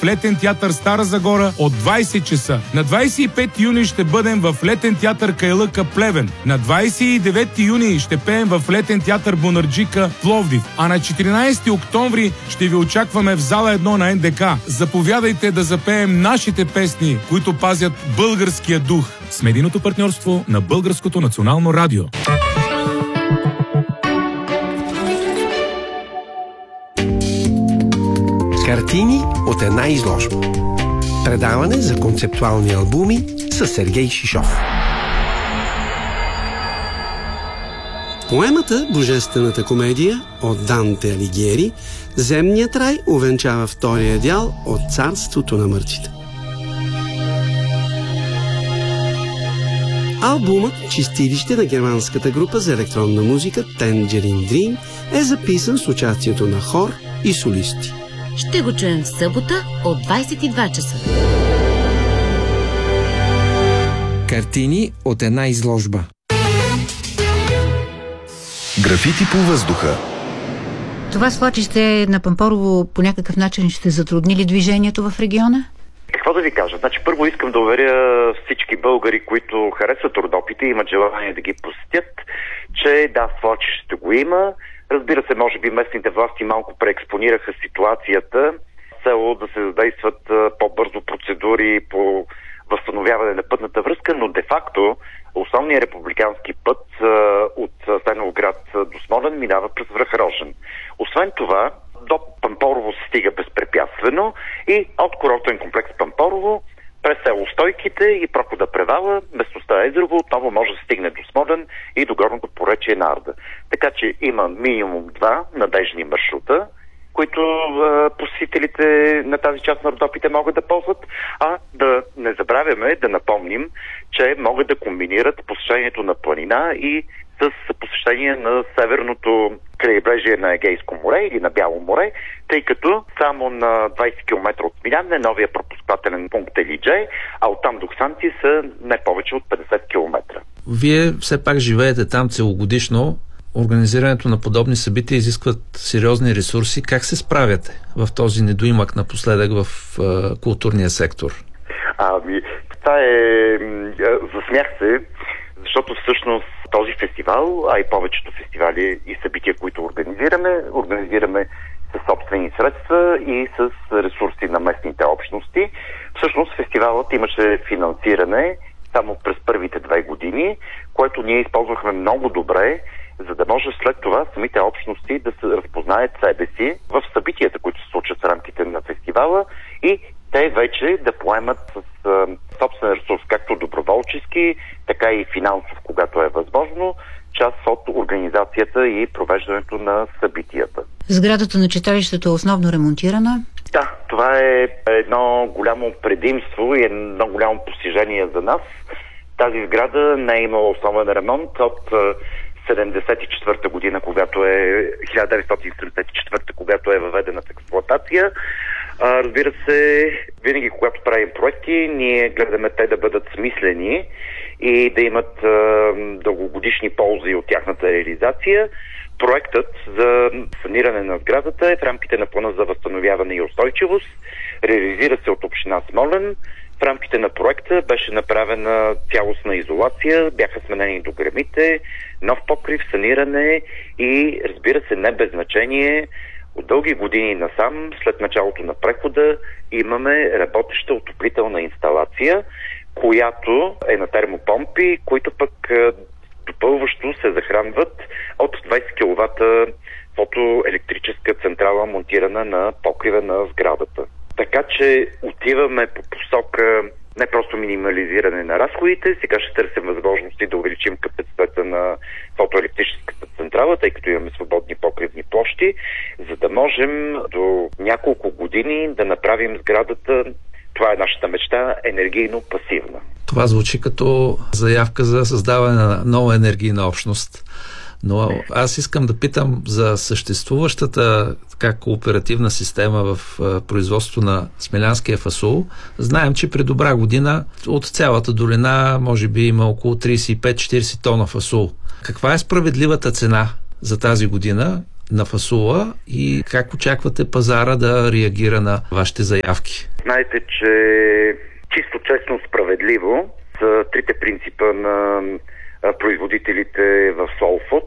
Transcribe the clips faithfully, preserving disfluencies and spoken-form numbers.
Летен театър Стара Загора от двайсет часа. На двайсет и пети юни ще бъдем в Летен театър Кайлъка Плевен. На двайсет и девети юни ще пеем в Летен театър Бунарджика Пловдив. А на четиринайсети октомври ще ви очакваме в зала едно на Ен Де Ка. Заповядайте да запеем нашите песни, които пазят българския дух. С медийното партньорство на Българското национално радио. Картини от една изложба. Предаване за концептуални албуми с Сергей Шишов. Поемата «Божествената комедия» от Данте Алигиери, земният рай увенчава втория дял от Царството на мъртвите. Албумът «Чистилище» на германската група за електронна музика Tangerine Dream е записан с участието на хор и солисти. Ще го чуем в събота от двайсет и два часа. Картини от една изложба. Графити по въздуха. Това свлачище на Пампорово по някакъв начин ще затрудни ли движението в региона? Какво да ви кажа? Значи, първо искам да уверя всички българи, които харесват Родопите и имат желание да ги посетят, че да, свлачище го има. Разбира се, може би местните власти малко преекспонираха ситуацията, с цел да се задействат по-бързо процедури по възстановяване на пътната връзка, но де-факто основният републикански път от Асеновград до Смолян минава през връх Рожен. Освен това, до Пампорово се стига безпрепятствено и от курортен комплекс Пампорово през село Стойките и прохода Превала, местността Езерово, отново може да стигне до Смолян и до горното поречие на Арда. Така че има минимум два надежни маршрута, които а, посетителите на тази част на Родопите могат да ползват, а да не забравяме да напомним, че могат да комбинират посещението на планина и с посещение на северното крайбрежие на Егейско море или на Бяло море, тъй като само на двайсет километра от Смилян новия пропускателен пункт е Лидже, а оттам до Ксанти са не повече от петдесет километра. Вие все пак живеете там целогодишно. Организирането на подобни събития изискват сериозни ресурси. Как се справяте в този недоимък напоследък в е, културния сектор? Ами, това е... Засмях се, защото всъщност този фестивал, а и повечето фестивали и събития, които организираме, организираме с собствени средства и с ресурси на местните общности. Всъщност фестивалът имаше финансиране само през първите две години, което ние използвахме много добре, за да може след това самите общности да се разпознаят себе си в събитията, които се случат в рамките на фестивала и те вече да поемат с а, собствен ресурс, както доброволчески, така и финансов, когато е възможно, част от организацията и провеждането на събитията. Сградата на читалището е основно ремонтирана? Да, това е едно голямо предимство и едно голямо постижение за нас. Тази сграда не е имала основен ремонт от седемдесет и четвърта година, когато е хиляда деветстотин седемдесет и четвърта, когато е въведена в експлоатация. А, разбира се, винаги когато правим проекти, ние гледаме те да бъдат смислени и да имат а, дългогодишни ползи от тяхната реализация. Проектът за саниране на сградата е в рамките на плана за възстановяване и устойчивост. Реализира се от община Смолян. В рамките на проекта беше направена цялостна изолация, бяха сменени дограмите, нов покрив, саниране и, разбира се, не без значение, от дълги години насам, след началото на прехода, имаме работеща отоплителна инсталация, която е на термопомпи, които пък допълващо се захранват от двайсет киловата фотоелектрическа централа, монтирана на покрива на сградата. Така че отиваме по посока не просто минимализиране на разходите, сега ще търсим възможности да увеличим капацитета на фотоелектрическата централа, тъй като имаме свободни покривни площи, за да можем до няколко години да направим сградата, това е нашата мечта, енергийно пасивна. Това звучи като заявка за създаване на нова енергийна общност. Но аз искам да питам за съществуващата така кооперативна система в производството на смелянския фасул. Знаем, че при добра година от цялата долина може би има около трийсет и пет до четирийсет тона фасул. Каква е справедливата цена за тази година на фасула и как очаквате пазара да реагира на вашите заявки? Знаете, че чисто честно справедливо са трите принципа на производителите в Soul Food.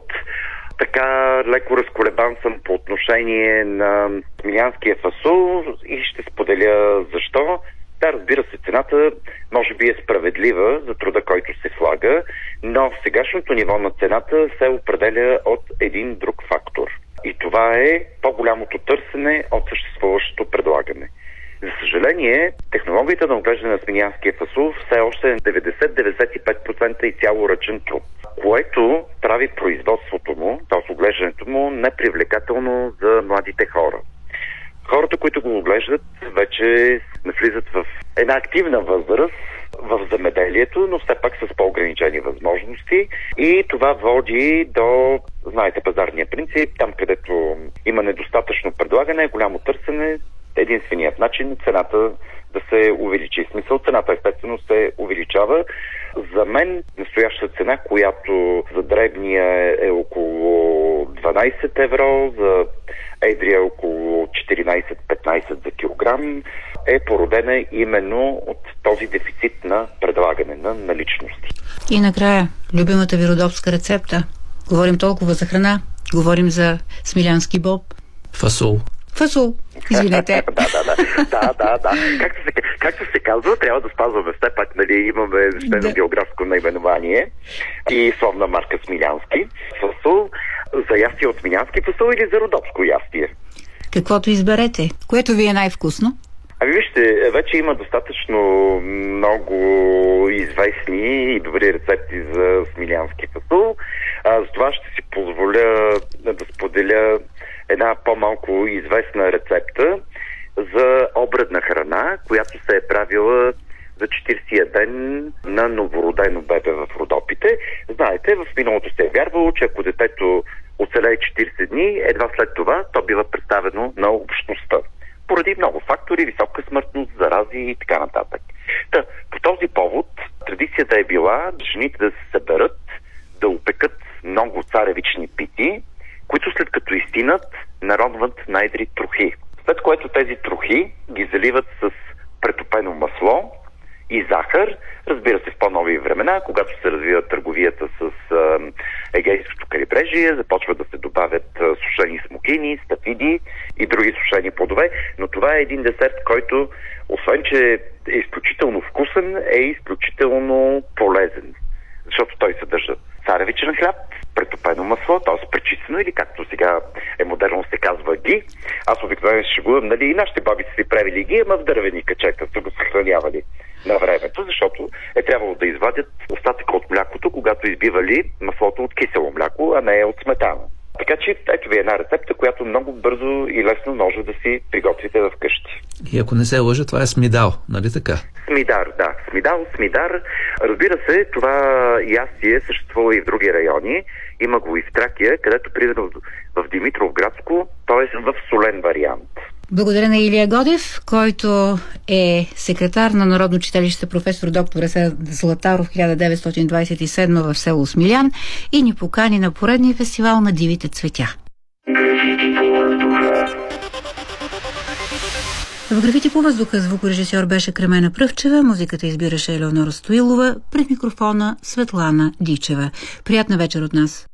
Така леко разколебан съм по отношение на смилянския фасул и ще споделя защо. Да, разбира се, цената може би е справедлива за труда, който се влага, но сегашното ниво на цената се определя от един друг фактор. И това е по-голямото търсене от съществуващото предлагане. За съжаление, технологията на отглеждане на смилянския фасул все още е деветдесет до деветдесет и пет процента и цяло ръчен труд, което прави производството му, т.е. отглеждането му, непривлекателно за младите хора. Хората, които го отглеждат, вече навлизат в една активна възраст в земеделието, но все пак с по-ограничени възможности и това води до, знаете, пазарния принцип, там където има недостатъчно предлагане, голямо търсене, единственият начин цената да се увеличи. В смисъл, цената естествено се увеличава. За мен настоящата цена, която за дребния е около дванайсет евро, за едрия около четиринайсет-петнайсет за килограм, е породена именно от този дефицит на предлагане на наличности. И накрая, любимата ви родопска рецепта. Говорим толкова за храна, говорим за смилянски боб. Фасул. Фасул, извинете. да, да, да, да, да, да. Както се, както се казва, трябва да спазваме все пак, нали, имаме защитено да. географско наименование и словна марка Смилянски. Фасул за ястие от смилянски фасул или за родопско ястие? Каквото изберете. Което ви е най-вкусно? Ами вижте, вече има достатъчно много известни и добри рецепти за смилянски фасул. А, за това ще си позволя да споделя една по-малко известна рецепта за обредна храна, която се е правила за четиридесетия ден на новородено бебе в Родопите. Знаете, в миналото се е вярвало, че ако детето оцелее четиридесет дни, едва след това то бива представено на общността. Поради много фактори, висока смъртност, зарази и така нататък. Та, по този повод традицията е била жените да се съберат, да опекат много царевични пити, които след като истинат, народват най-едри трохи. След което тези трохи ги заливат с претопено масло и захар. Разбира се, в по-нови времена, когато се развива търговията с а, Егейското крайбрежие, започват да се добавят а, сушени смокини, стафиди и други сушени плодове, но това е един десерт, който, освен че е изключително вкусен, е изключително полезен, защото той съдържа царевичен хляб, претопено масло, т.е. пречистено или както сега е модерно се казва ги. Аз обикновено ще шегувам, нали, и нашите баби са си правили ги, ама в дървени качета са го съхранявали на времето, защото е трябвало да извадят остатъка от млякото, когато избивали маслото от кисело мляко, а не от сметана. Така че ето ви една рецепта, която много бързо и лесно може да си приготвите в къщи. И ако не се лъжа, това е смидал, нали така? Смидар, да. Смидал, смидар. Разбира се, това ястие съществува и в други райони. Има го и в Тракия, където примерно в Димитровградско, т.е. в солен вариант. Благодаря на Илия Годев, който е секретар на Народно читалище професор доктор Асен Златаров хиляда деветстотин двадесет и седма в село Смилян и ни покани на поредния фестивал на дивите цветя. В Графити по въздуха звукорежисьор беше Кремена Пръвчева, музиката избираше Елеонора Стоилова, пред микрофона Светлана Дичева. Приятна вечер от нас!